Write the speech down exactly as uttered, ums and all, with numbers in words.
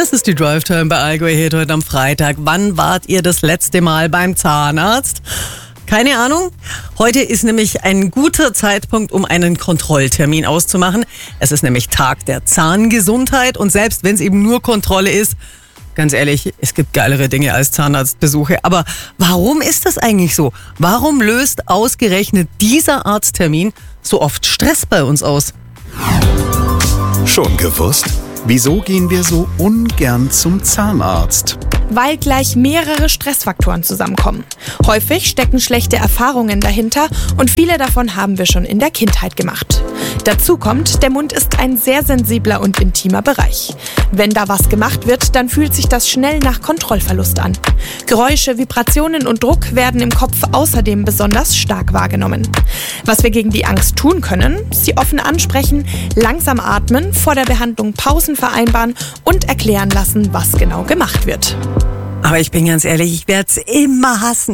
Das ist die Drive-Time bei Allgäu Hit heute am Freitag. Wann wart ihr das letzte Mal beim Zahnarzt? Keine Ahnung. Heute ist nämlich ein guter Zeitpunkt, um einen Kontrolltermin auszumachen. Es ist nämlich Tag der Zahngesundheit und selbst wenn es eben nur Kontrolle ist, ganz ehrlich, es gibt geilere Dinge als Zahnarztbesuche. Aber warum ist das eigentlich so? Warum löst ausgerechnet dieser Arzttermin so oft Stress bei uns aus? Schon gewusst? Wieso gehen wir so ungern zum Zahnarzt? Weil gleich mehrere Stressfaktoren zusammenkommen. Häufig stecken schlechte Erfahrungen dahinter und viele davon haben wir schon in der Kindheit gemacht. Dazu kommt, der Mund ist ein sehr sensibler und intimer Bereich. Wenn da was gemacht wird, dann fühlt sich das schnell nach Kontrollverlust an. Geräusche, Vibrationen und Druck werden im Kopf außerdem besonders stark wahrgenommen. Was wir gegen die Angst tun können, sie offen ansprechen, langsam atmen, vor der Behandlung Pausen vereinbaren und erklären lassen, was genau gemacht wird. Aber ich bin ganz ehrlich, ich werde es immer hassen.